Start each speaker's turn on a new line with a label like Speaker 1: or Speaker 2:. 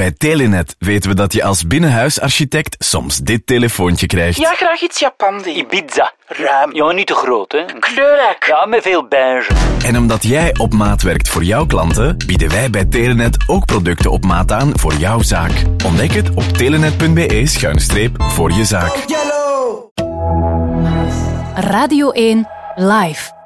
Speaker 1: Bij Telenet weten we dat je als binnenhuisarchitect soms dit telefoontje krijgt.
Speaker 2: Ja, graag iets Japandi.
Speaker 3: Ibiza. Ruim. Ja, niet te groot, hè.
Speaker 2: Kleurrijk.
Speaker 3: Ja, met veel beige.
Speaker 1: En omdat jij op maat werkt voor jouw klanten, bieden wij bij Telenet ook producten op maat aan voor jouw zaak. Ontdek het op telenet.be/voor je zaak.
Speaker 4: Radio 1 Live.